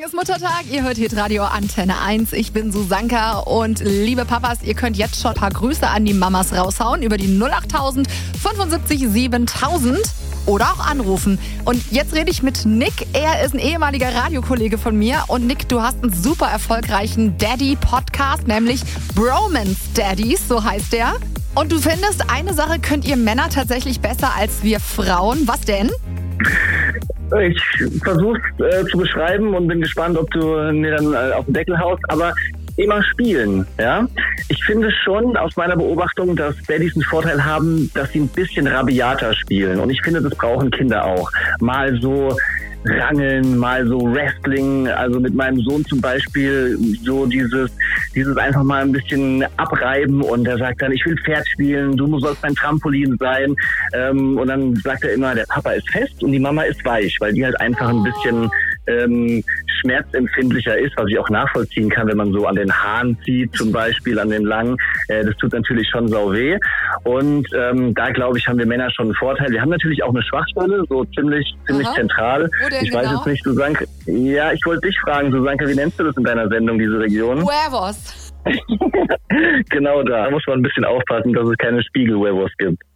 ist Muttertag, ihr hört Hitradio Antenne 1. Ich bin Susanka und liebe Papas, ihr könnt jetzt schon ein paar Grüße an die Mamas raushauen über die 08000 75 7000 oder auch anrufen. Und jetzt rede ich mit Nick. Er ist ein ehemaliger Radiokollege von mir. Und Nick, du hast einen super erfolgreichen Daddy-Podcast, nämlich Bromance Daddies, so heißt der. Und du findest, eine Sache könnt ihr Männer tatsächlich besser als wir Frauen. Was denn? Ich versuche es zu beschreiben und bin gespannt, ob du mir dann auf den Deckel haust, aber immer spielen, ja. Ich finde schon aus meiner Beobachtung, dass Daddys einen Vorteil haben, dass sie ein bisschen rabiater spielen und ich finde, das brauchen Kinder auch. Mal so Rangeln, mal so Wrestling, also mit meinem Sohn zum Beispiel so dieses einfach mal ein bisschen abreiben und er sagt dann, ich will Pferd spielen, du sollst mein Trampolin sein und dann sagt er immer, der Papa ist fest und die Mama ist weich, weil die halt einfach ein bisschen schmerzempfindlicher ist, was ich auch nachvollziehen kann, wenn man so an den Haaren zieht, zum Beispiel an den langen, das tut natürlich schon sau weh und da glaube ich, haben wir Männer schon einen Vorteil. Wir haben natürlich auch eine Schwachstelle, so ziemlich zentral. Ich weiß jetzt nicht, Susanka. Ja, ich wollte dich fragen, Susanka, wie nennst du das in deiner Sendung, diese Region? Huevos. Genau da muss man ein bisschen aufpassen, dass es keine Spiegel-Huevos gibt.